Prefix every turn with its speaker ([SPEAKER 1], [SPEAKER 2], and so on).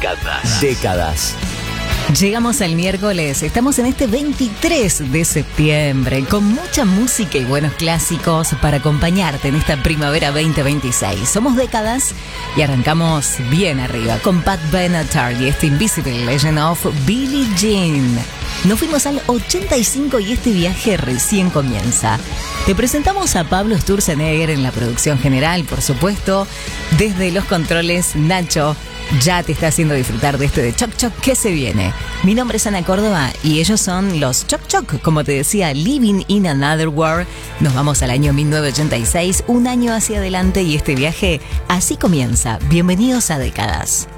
[SPEAKER 1] Décadas.
[SPEAKER 2] Llegamos al miércoles, estamos en este 23 de septiembre con mucha música y buenos clásicos para acompañarte en esta primavera 2026. Somos Décadas y arrancamos bien arriba con Pat Benatar y este Invisible Legend of Billie Jean. Nos fuimos al 85 y este viaje recién comienza. Te presentamos a Pablo Sturzenegger en la producción general, por supuesto. Desde los controles, Nacho ya te está haciendo disfrutar de este de Choc Choc que se viene. Mi nombre es Ana Córdoba y ellos son los Choc Choc, como te decía, Living in Another World. Nos vamos al año 1986, un año hacia adelante y este viaje así comienza. Bienvenidos a Décadas.